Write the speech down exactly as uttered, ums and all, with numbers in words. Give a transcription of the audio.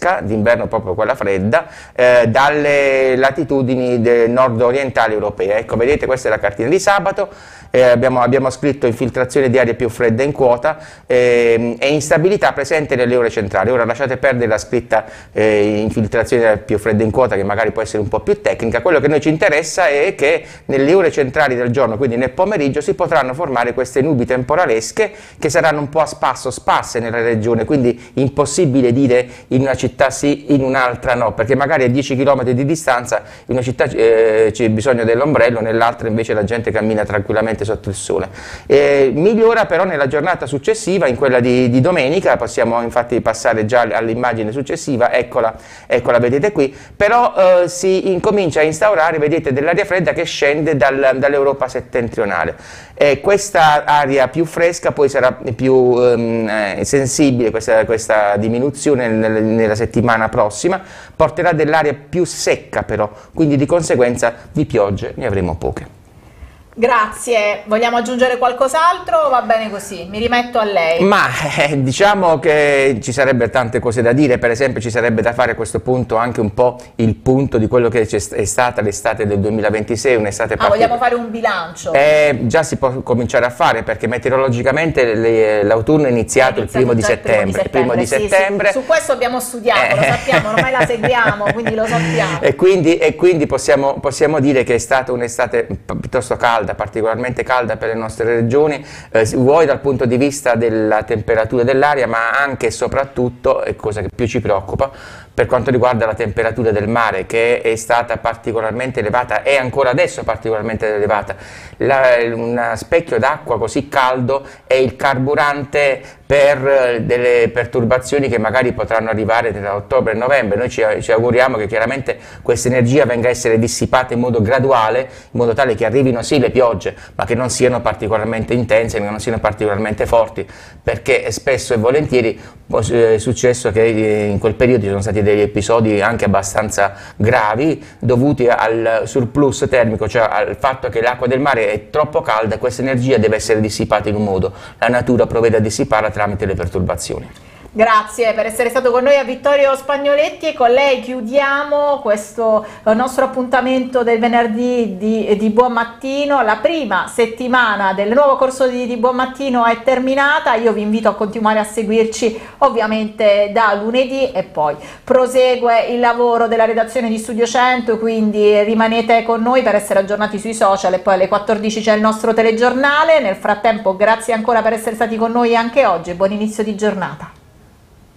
fresca, d'inverno proprio quella fredda, eh, dalle latitudini nord-orientali europee. Ecco, vedete, questa è la cartina di sabato. Eh, abbiamo, abbiamo scritto infiltrazione di aria più fredda in quota eh, e instabilità presente nelle ore centrali. Ora lasciate perdere la scritta eh, infiltrazione di aria più fredda in quota, che magari può essere un po' più tecnica. Quello che noi ci interessa è che nelle ore centrali del giorno, quindi nel pomeriggio, si potranno formare queste nubi temporalesche che saranno un po' a spasso sparse nella regione, quindi impossibile dire in una città sì, in un'altra no, perché magari a dieci chilometri di distanza in una città eh, c'è bisogno dell'ombrello, nell'altra invece la gente cammina tranquillamente sotto il sole. Eh, migliora però nella giornata successiva, in quella di, di domenica, possiamo infatti passare già all'immagine successiva, eccola, eccola, vedete qui, però eh, si incomincia a instaurare, vedete, dell'aria fredda che scende dal, dall'Europa settentrionale. E questa aria più fresca poi sarà più ehm, eh, sensibile, questa, questa diminuzione nel, nella settimana prossima, porterà dell'aria più secca però, quindi di conseguenza di piogge ne avremo poche. Grazie, vogliamo aggiungere qualcos'altro o va bene così? Mi rimetto a lei. Ma eh, diciamo che ci sarebbe tante cose da dire, per esempio ci sarebbe da fare a questo punto anche un po' il punto di quello che è stata l'estate del duemilaventisei, un'estate ah, vogliamo fare un bilancio? Eh, già si può cominciare a fare, perché meteorologicamente l'autunno è iniziato il primo di settembre. Il primo di settembre. Sì, sì. Su questo abbiamo studiato, eh. lo sappiamo, ormai la seguiamo, quindi lo sappiamo. E quindi, e quindi possiamo, possiamo dire che è stata un'estate piuttosto calda, particolarmente calda per le nostre regioni, eh, vuoi dal punto di vista della temperatura dell'aria, ma anche e soprattutto, e cosa che più ci preoccupa, per quanto riguarda la temperatura del mare, che è stata particolarmente elevata e ancora adesso particolarmente elevata. La, un specchio d'acqua così caldo è il carburante per delle perturbazioni che magari potranno arrivare tra ottobre e novembre. Noi ci, ci auguriamo che chiaramente questa energia venga a essere dissipata in modo graduale, in modo tale che arrivino sì le piogge, ma che non siano particolarmente intense, che non siano particolarmente forti, perché spesso e volentieri è successo che in quel periodo ci sono stati degli episodi anche abbastanza gravi dovuti al surplus termico, cioè al fatto che l'acqua del mare è troppo calda e questa energia deve essere dissipata in un modo. La natura provvede a dissiparla tramite le perturbazioni. Grazie per essere stato con noi a Vittorio Spagnoletti, e con lei chiudiamo questo nostro appuntamento del venerdì di, di Buon Mattino. La prima settimana del nuovo corso di, di Buon Mattino è terminata, io vi invito a continuare a seguirci ovviamente da lunedì, e poi prosegue il lavoro della redazione di Studio cento, quindi rimanete con noi per essere aggiornati sui social, e poi alle quattordici c'è il nostro telegiornale. Nel frattempo grazie ancora per essere stati con noi anche oggi e buon inizio di giornata.